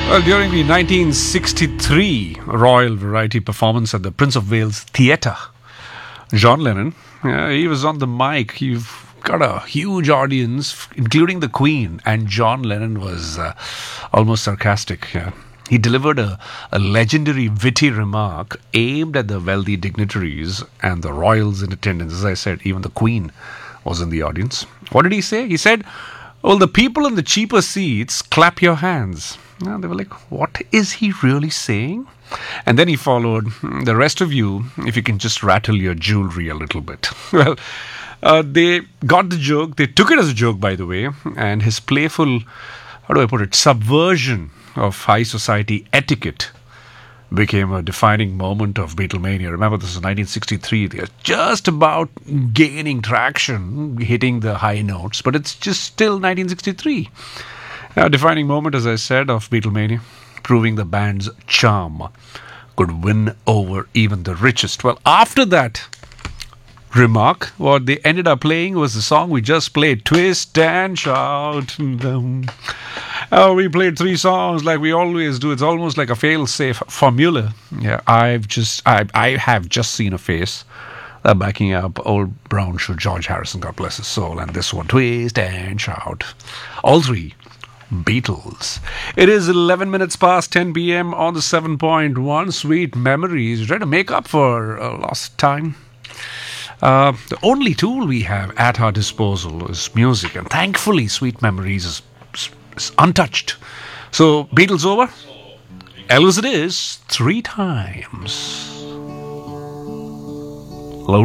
Well, during the 1963 Royal Variety performance at the Prince of Wales Theatre, John Lennon, he was on the mic. You've got a huge audience, including the Queen, and John Lennon was almost sarcastic. He delivered a legendary witty remark aimed at the wealthy dignitaries and the royals in attendance. As I said, even the Queen was in the audience. What did he say? He said, "Well, the people in the cheaper seats, clap your hands." Now they were like, what is he really saying? And then he followed, the rest of you, if you can just rattle your jewelry a little bit. Well, they got the joke. They took it as a joke, by the way. And his playful, how do I put it, subversion of high society etiquette became a defining moment of Beatlemania. Remember, this is 1963. They're just about gaining traction, hitting the high notes, but it's just still 1963. A defining moment, as I said, of Beatlemania, proving the band's charm could win over even the richest. Well, after that remark, what they ended up playing was the song we just played, Twist and Shout. We played three songs like we always do. It's almost like a fail-safe formula. Yeah, I have just seen a face backing up old brown shoe George Harrison, God bless his soul, and this one, Twist and Shout. All three Beatles. It is 11 minutes past 10 p.m. on the 7.1. Sweet Memories. Try to make up for lost time. The only tool we have at our disposal is music, and thankfully Sweet Memories is untouched. So, Beatles over? Elvis it is, 3 times.